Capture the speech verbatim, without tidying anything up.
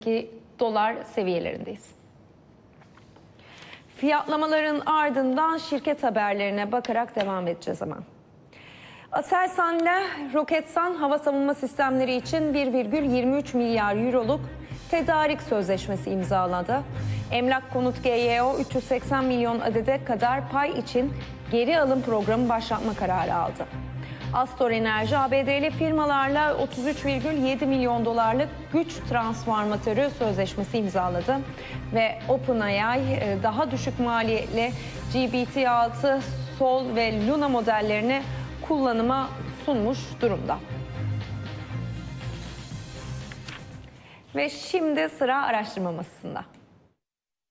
dolar seviyelerindeyiz. Fiyatlamaların ardından şirket haberlerine bakarak devam edeceğiz ama. Aselsan ile Roketsan hava savunma sistemleri için bir virgül yirmi üç milyar euroluk tedarik sözleşmesi imzaladı. Emlak Konut G Y O üç yüz seksen milyon adede kadar pay için geri alım programı başlatma kararı aldı. Astor Enerji A B D'li firmalarla otuz üç virgül yedi milyon dolarlık güç transformatörü sözleşmesi imzaladı ve OpenAI daha düşük maliyetli G B T altı, Sol ve Luna modellerini kullanıma sunmuş durumda. Ve şimdi sıra araştırma masasında.